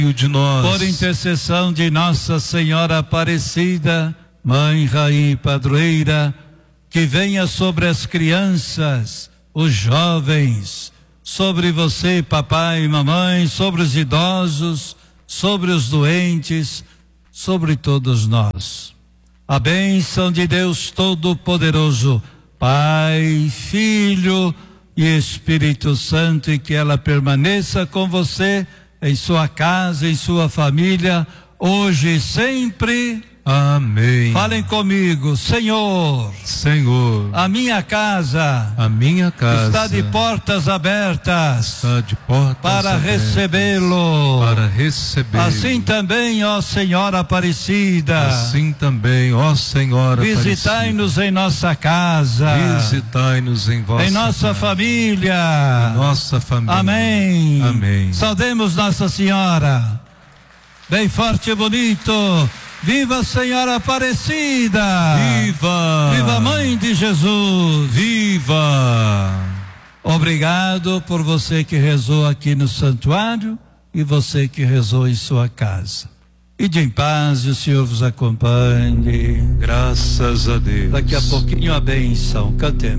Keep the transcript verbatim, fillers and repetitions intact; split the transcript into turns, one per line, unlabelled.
de nós.
Por intercessão de Nossa Senhora Aparecida, Mãe, Rainha e Padroeira, que venha sobre as crianças, os jovens, sobre você, papai e mamãe, sobre os idosos, sobre os doentes, sobre todos nós. A bênção de Deus Todo-Poderoso, Pai, Filho e Espírito Santo, e que ela permaneça com você, em sua casa, em sua família, hoje e sempre.
Amém.
Falem comigo: Senhor,
Senhor,
a minha casa,
a minha casa
está de portas abertas,
está de portas
para
abertas
recebê-lo.
para recebê-lo.
Assim também, ó Senhora Aparecida,
Assim também, ó Senhora
visitai-nos em nossa casa,
visitai-nos em vossa
em nossa
casa,
família,
em nossa família.
Amém.
Amém.
Saudemos Nossa Senhora, bem forte e bonito. Viva a Senhora Aparecida!
Viva!
Viva a Mãe de Jesus!
Viva!
Obrigado por você que rezou aqui no santuário e você que rezou em sua casa. Ide em paz e o Senhor vos acompanhe.
Graças a Deus.
Daqui a pouquinho a bênção. Cantemos.